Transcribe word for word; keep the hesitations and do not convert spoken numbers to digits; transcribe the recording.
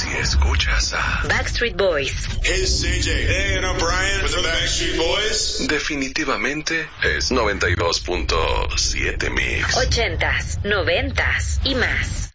Si escuchas a Backstreet Boys. Hey, it's C J. Hey, and I'm Brian with the Backstreet Boys. definitivamente es noventa y dos punto siete Mix. Ochentas, noventas y más.